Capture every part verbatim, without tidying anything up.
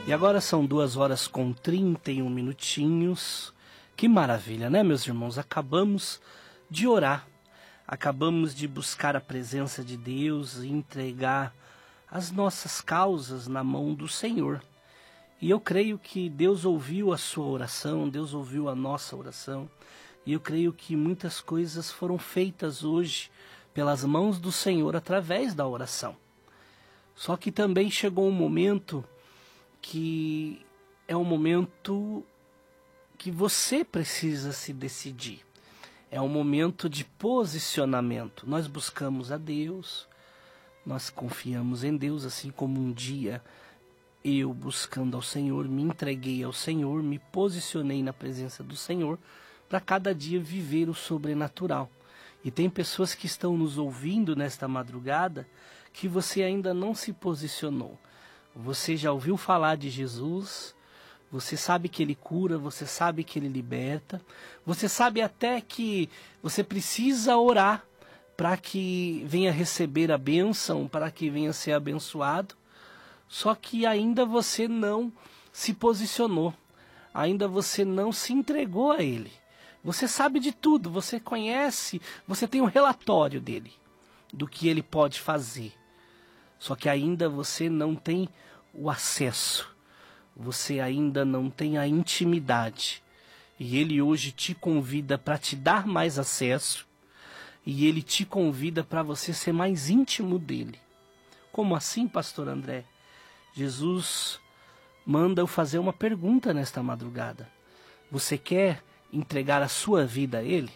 E agora são duas horas com trinta e um minutinhos. Que maravilha, né, meus irmãos? Acabamos de orar. Acabamos de buscar a presença de Deus e entregar as nossas causas na mão do Senhor. E eu creio que Deus ouviu a sua oração, Deus ouviu a nossa oração. E eu creio que muitas coisas foram feitas hoje pelas mãos do Senhor através da oração. Só que também chegou um momento que é um momento que você precisa se decidir. É um momento de posicionamento. Nós buscamos a Deus, nós confiamos em Deus, assim como um dia eu, buscando ao Senhor, me entreguei ao Senhor, me posicionei na presença do Senhor, para cada dia viver o sobrenatural. E tem pessoas que estão nos ouvindo nesta madrugada que você ainda não se posicionou. Você já ouviu falar de Jesus, você sabe que Ele cura, você sabe que Ele liberta, você sabe até que você precisa orar para que venha receber a bênção, para que venha ser abençoado, só que ainda você não se posicionou, ainda você não se entregou a Ele. Você sabe de tudo, você conhece, você tem um relatório dele, do que Ele pode fazer. Só que ainda você não tem o acesso, você ainda não tem a intimidade. E Ele hoje te convida para te dar mais acesso, e Ele te convida para você ser mais íntimo dEle. Como assim, pastor André? Jesus manda eu fazer uma pergunta nesta madrugada. Você quer entregar a sua vida a Ele?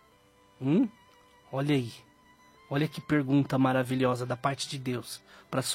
Hum? Olha aí. Olha que pergunta maravilhosa da parte de Deus para